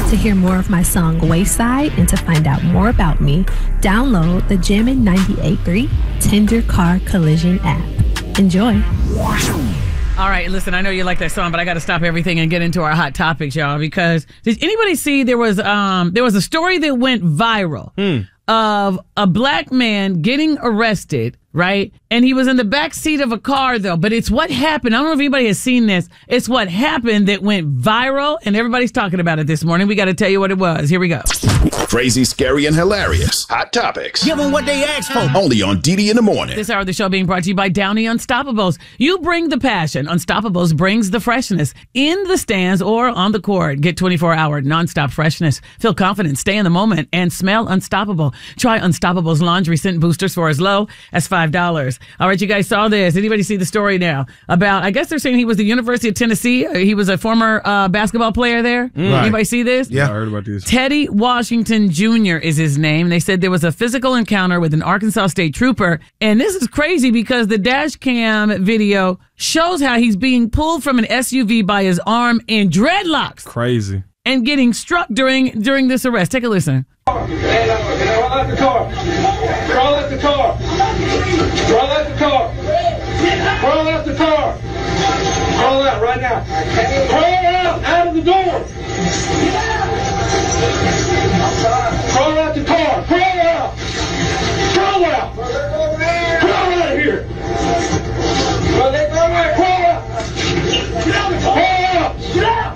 To hear more of my song Wayside and to find out more about me, download the Jammin' 98.3 Tender Car Collision app. Enjoy. All right, listen, I know you like that song, but I got to stop everything and get into our hot topics, y'all, because did anybody see there was a story that went viral of a black man getting arrested, right? And he was in the back seat of a car, though. But it's what happened. I don't know if anybody has seen this. It's what happened that went viral, and everybody's talking about it this morning. We got to tell you what it was. Here we go. Crazy, scary, and hilarious. Hot topics. Give them what they asked for. Only on DD in the Morning. This hour of the show being brought to you by Downy Unstoppables. You bring the passion. Unstoppables brings the freshness in the stands or on the court. Get 24-hour nonstop freshness. Feel confident, stay in the moment, and smell unstoppable. Try Unstoppables laundry scent boosters for as low as $5. All right, you guys saw this. Anybody see the story now about, I guess they're saying he was the University of Tennessee. He was a former basketball player there. Right. Anybody see this? Yeah, I heard about this. Teddy Washington Jr. is his name. They said there was a physical encounter with an Arkansas State trooper. And this is crazy because the dash cam video shows how he's being pulled from an SUV by his arm in dreadlocks. Crazy. And getting struck during this arrest. Take a listen. Roll out the car. Roll out the car. Roll out the car. Roll out the car. Roll out right now. Roll out of the door. Roll out the car. Roll out. Roll out. Roll out of here. Roll out. Roll out. Get out.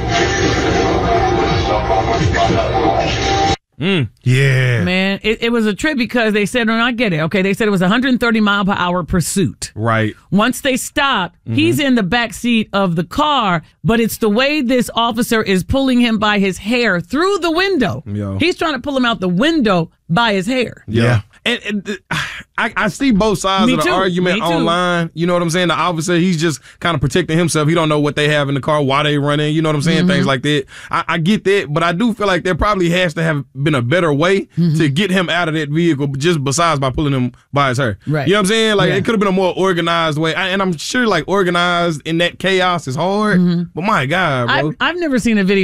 Yeah. Man, it was a trip because they said, and I get it, okay, they said it was 130 mile per hour pursuit. Right. Once they stopped, he's in the back seat of the car, but it's the way this officer is pulling him by his hair through the window. Yo. He's trying to pull him out the window by his hair. Yeah. And I see both sides of the argument online. You know what I'm saying? The officer, he's just kind of protecting himself. He don't know what they have in the car, why they running. You know what I'm saying? Things like that. I get that, but I do feel like there probably has to have been a better way to get him out of that vehicle, just besides by pulling him by his hair. Right. You know what I'm saying? Like, it could have been a more organized way. And I'm sure, like, organized in that chaos is hard. But my God, bro. I've never seen a video